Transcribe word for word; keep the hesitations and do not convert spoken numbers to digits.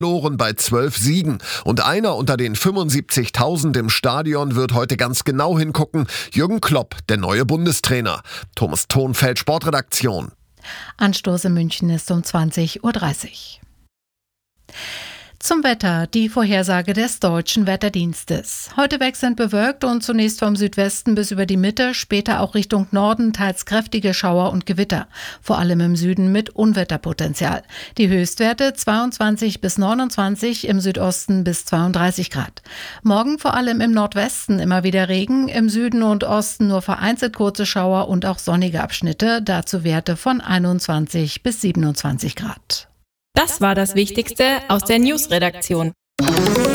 verloren bei zwölf Siegen. Und einer unter den fünfundsiebzigtausend im Stadion wird heute ganz genau hingucken. Jürgen Klopp, der neue Bundestrainer. Thomas Thonfeld, Sportredaktion. Anstoß in München ist um zwanzig Uhr dreißig. Zum Wetter, die Vorhersage des Deutschen Wetterdienstes. Heute wechselnd bewölkt und zunächst vom Südwesten bis über die Mitte, später auch Richtung Norden teils kräftige Schauer und Gewitter. Vor allem im Süden mit Unwetterpotenzial. Die Höchstwerte zweiundzwanzig bis neunundzwanzig, im Südosten bis zweiunddreißig Grad. Morgen vor allem im Nordwesten immer wieder Regen, im Süden und Osten nur vereinzelt kurze Schauer und auch sonnige Abschnitte, dazu Werte von einundzwanzig bis siebenundzwanzig Grad. Das war das Wichtigste aus der News-Redaktion.